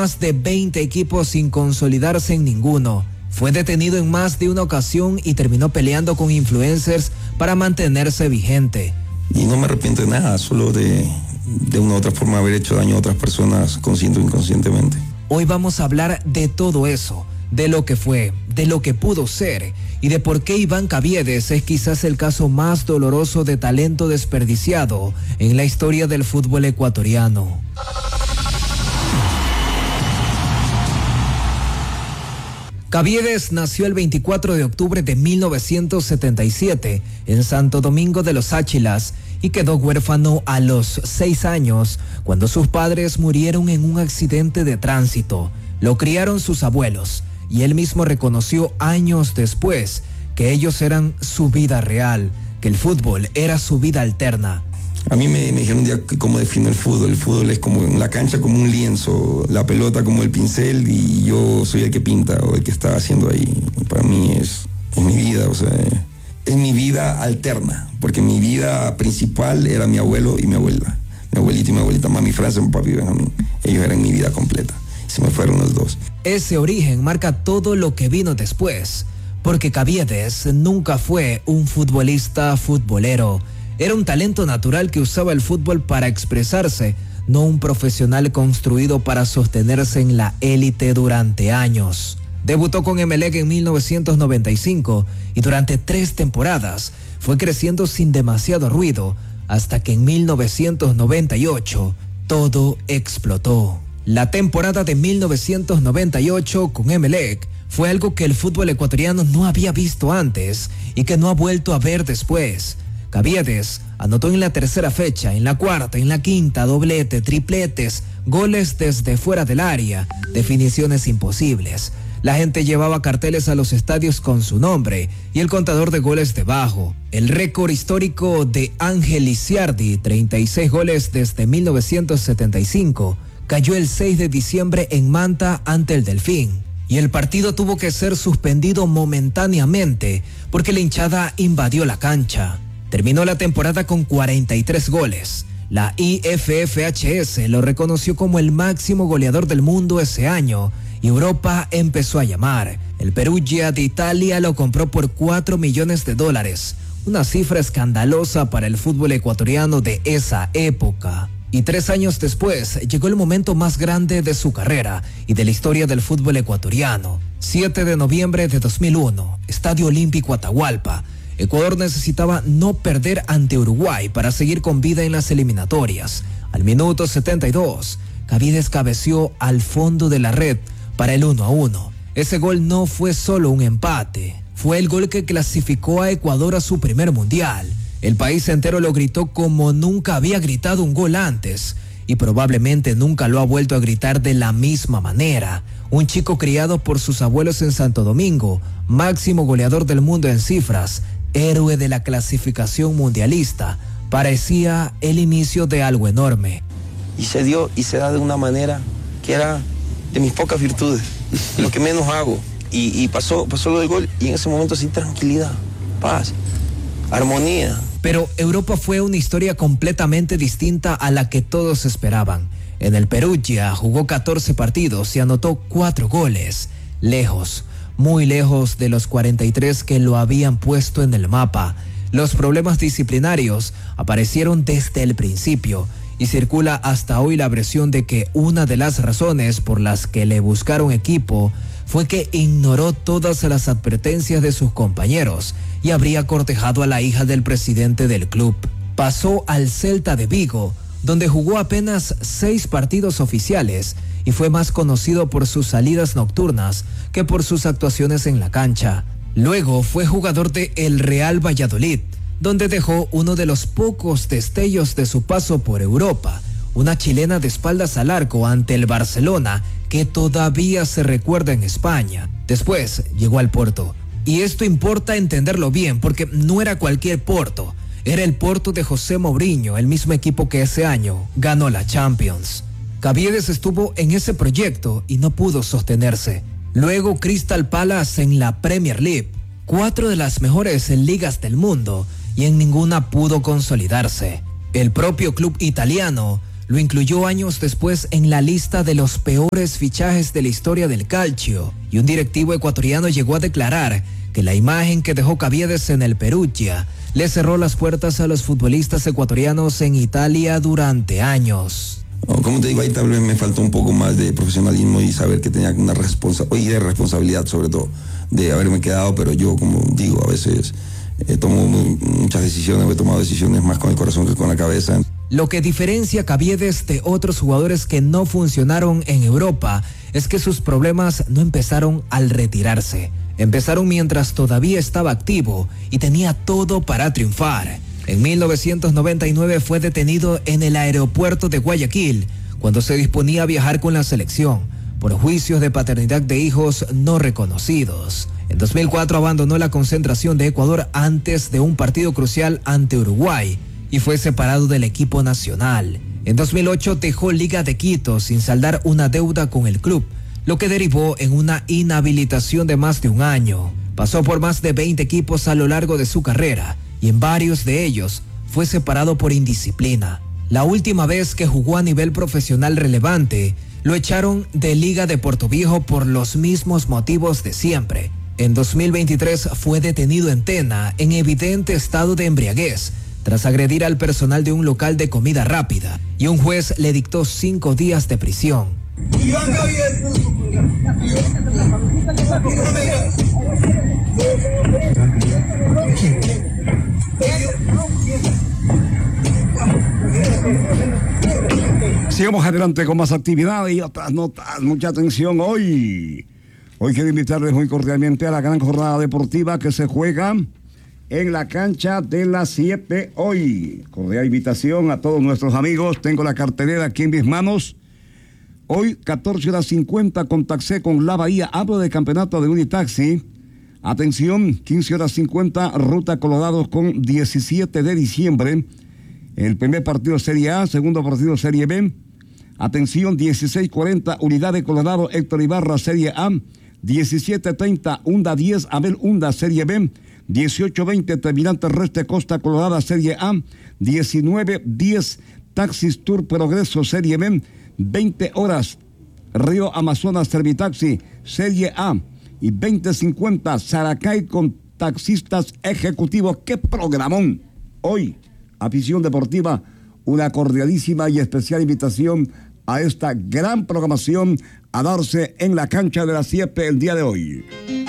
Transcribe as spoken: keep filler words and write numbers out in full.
más de veinte equipos sin consolidarse en ninguno. Fue detenido en más de una ocasión y terminó peleando con influencers para mantenerse vigente. Y no me arrepiento de nada, solo de, de una u otra forma haber hecho daño a otras personas consciente o inconscientemente. Hoy vamos a hablar de todo eso, de lo que fue, de lo que pudo ser y de por qué Iván Caviedes es quizás el caso más doloroso de talento desperdiciado en la historia del fútbol ecuatoriano. Caviedes nació el veinticuatro de octubre de mil novecientos setenta y siete en Santo Domingo de los Áchilas y quedó huérfano a los seis años cuando sus padres murieron en un accidente de tránsito. Lo criaron sus abuelos y él mismo reconoció años después que ellos eran su vida real, que el fútbol era su vida alterna. A mí me, me dijeron un día cómo defino el fútbol. El fútbol es como en la cancha como un lienzo, la pelota como el pincel y yo soy el que pinta o el que está haciendo ahí. Para mí es, es mi vida, o sea, es mi vida alterna, porque mi vida principal era mi abuelo y mi abuela. Mi abuelito y mi abuelita, mami Francia, mi papi Benjamín. Ellos eran mi vida completa. Se me fueron los dos. Ese origen marca todo lo que vino después, porque Caviedes nunca fue un futbolista futbolero. Era un talento natural que usaba el fútbol para expresarse, no un profesional construido para sostenerse en la élite durante años. Debutó con Emelec en mil novecientos noventa y cinco y durante tres temporadas fue creciendo sin demasiado ruido hasta que en mil novecientos noventa y ocho todo explotó. La temporada de mil novecientos noventa y ocho con Emelec fue algo que el fútbol ecuatoriano no había visto antes y que no ha vuelto a ver después. Caviedes anotó en la tercera fecha, en la cuarta, en la quinta, doblete, tripletes, goles desde fuera del área, definiciones imposibles. La gente llevaba carteles a los estadios con su nombre y el contador de goles debajo. El récord histórico de Ángel Lisiardi, treinta y seis goles desde mil novecientos setenta y cinco, cayó el seis de diciembre en Manta ante el Delfín. Y el partido tuvo que ser suspendido momentáneamente porque la hinchada invadió la cancha. Terminó la temporada con cuarenta y tres goles. La I F F H S lo reconoció como el máximo goleador del mundo ese año y Europa empezó a llamar. El Perugia de Italia lo compró por cuatro millones de dólares, una cifra escandalosa para el fútbol ecuatoriano de esa época. Y tres años después llegó el momento más grande de su carrera y de la historia del fútbol ecuatoriano. siete de noviembre de dos mil uno, Estadio Olímpico Atahualpa. Ecuador necesitaba no perder ante Uruguay para seguir con vida en las eliminatorias. Al minuto setenta y dos, Caviedes cabeció al fondo de la red para el uno a uno. Ese gol no fue solo un empate, fue el gol que clasificó a Ecuador a su primer mundial. El país entero lo gritó como nunca había gritado un gol antes y probablemente nunca lo ha vuelto a gritar de la misma manera. Un chico criado por sus abuelos en Santo Domingo, máximo goleador del mundo en cifras, héroe de la clasificación mundialista, parecía el inicio de algo enorme. Y se dio y se da de una manera que era de mis pocas virtudes, lo que menos hago. Y, y pasó, pasó lo del gol y en ese momento sí, tranquilidad, paz, armonía. Pero Europa fue una historia completamente distinta a la que todos esperaban. En el Perugia jugó catorce partidos y anotó cuatro goles, lejos, muy lejos de los cuarenta y tres que lo habían puesto en el mapa. Los problemas disciplinarios aparecieron desde el principio y circula hasta hoy la versión de que una de las razones por las que le buscaron equipo fue que ignoró todas las advertencias de sus compañeros y habría cortejado a la hija del presidente del club. Pasó al Celta de Vigo, donde jugó apenas seis partidos oficiales y fue más conocido por sus salidas nocturnas que por sus actuaciones en la cancha. Luego fue jugador de el Real Valladolid, donde dejó uno de los pocos destellos de su paso por Europa, una chilena de espaldas al arco ante el Barcelona que todavía se recuerda en España. Después llegó al Porto. Y esto importa entenderlo bien porque no era cualquier Porto, era el Porto de José Mourinho, el mismo equipo que ese año ganó la Champions. Caviedes estuvo en ese proyecto y no pudo sostenerse. Luego Crystal Palace en la Premier League, cuatro de las mejores ligas del mundo, y en ninguna pudo consolidarse. El propio club italiano lo incluyó años después en la lista de los peores fichajes de la historia del calcio, y un directivo ecuatoriano llegó a declarar que la imagen que dejó Caviedes en el Perugia le cerró las puertas a los futbolistas ecuatorianos en Italia durante años. Como te digo, ahí tal vez me faltó un poco más de profesionalismo y saber que tenía una responsabilidad, y de responsabilidad sobre todo, de haberme quedado, pero yo, como digo, a veces eh, tomo muy, muchas decisiones, he tomado decisiones más con el corazón que con la cabeza. Lo que diferencia a Caviedes de otros jugadores que no funcionaron en Europa es que sus problemas no empezaron al retirarse. Empezaron mientras todavía estaba activo y tenía todo para triunfar. En mil novecientos noventa y nueve fue detenido en el aeropuerto de Guayaquil cuando se disponía a viajar con la selección por juicios de paternidad de hijos no reconocidos. En dos mil cuatro abandonó la concentración de Ecuador antes de un partido crucial ante Uruguay y fue separado del equipo nacional. En dos mil ocho dejó Liga de Quito sin saldar una deuda con el club, lo que derivó en una inhabilitación de más de un año. Pasó por más de veinte equipos a lo largo de su carrera y en varios de ellos fue separado por indisciplina. La última vez que jugó a nivel profesional relevante, lo echaron de Liga de Portoviejo por los mismos motivos de siempre. En dos mil veintitrés fue detenido en Tena en evidente estado de embriaguez tras agredir al personal de un local de comida rápida, y un juez le dictó cinco días de prisión. Sigamos adelante con más actividades y otras notas. Mucha atención hoy. Hoy quiero invitarles muy cordialmente a la gran jornada deportiva que se juega en la cancha de las siete hoy. Cordial invitación a todos nuestros amigos. Tengo la cartelera aquí en mis manos. Hoy, catorce horas cincuenta, contacté con La Bahía. Hablo de campeonato de Unitaxi. Atención, quince horas cincuenta, Ruta Colorados con diecisiete de diciembre. El primer partido Serie A, segundo partido Serie B. Atención, dieciséis cuarenta, Unidad de Colorado, Héctor Ibarra, Serie A. diecisiete treinta, Hunda diez, Abel Hunda, Serie B. dieciocho veinte, Terminal Terrestre Costa Colorada, Serie A. diecinueve diez, Taxis Tour Progreso, Serie B. veinte horas, Río Amazonas Servitaxi, Serie A. Y veinte cincuenta, Saracay con taxistas ejecutivos. ¡Qué programón! Hoy, afición deportiva, una cordialísima y especial invitación a esta gran programación a darse en la cancha de las siete el día de hoy.